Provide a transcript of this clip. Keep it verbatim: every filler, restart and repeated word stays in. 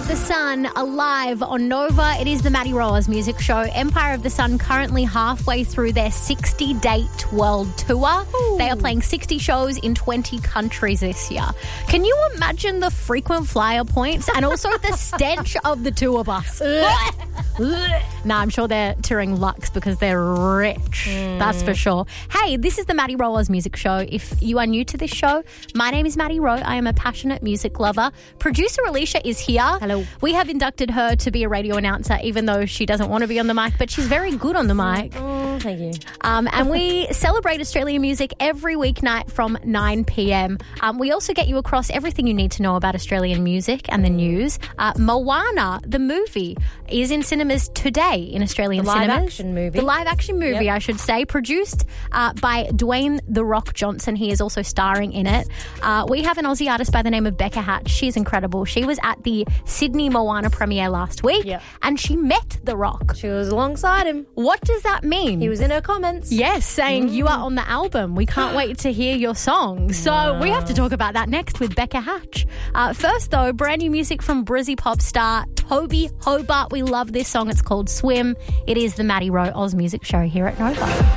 of the Sun alive on Nova. It is the Maddie Rollers music show. Empire of the Sun currently halfway through their sixty-date world tour. Ooh. They are playing sixty shows in twenty countries this year. Can you imagine the frequent flyer points and also the stench of the tour bus? Nah, I'm sure they're touring Lux because they're rich. Mm. That's for sure. Hey, this is the Maddie Rollers music show. If you are new to this show, my name is Maddie Rowe. I am a passionate music lover. Producer Alicia is here. Hello. We have inducted her to be a radio announcer, even though she doesn't want to be on the mic, but she's very good on the mic. Oh, thank you. Um, and we celebrate Australian music every weeknight from nine p.m. Um, we also get you across everything you need to know about Australian music and the news. Uh, Moana, the movie, is in cinemas today in Australian the live cinemas. action movie. The live action movie, Yep. I should say, produced uh, by Dwayne The Rock Johnson. He is also starring in it. Uh, we have an Aussie artist by the name of Becca Hatch. She's incredible. She was at the Sydney Moana premiere last week Yep. and she met The Rock. She was alongside him. What does that mean? He was in her comments. Yes, saying you are on the album. We can't wait to hear your song. So Wow. we have to talk about that next with Becca Hatch. Uh, first, though, brand new music from Brizzy pop star Toby Hobart. We love this song. It's called Swim. It is the Maddie Rowe Oz Music Show here at Nova.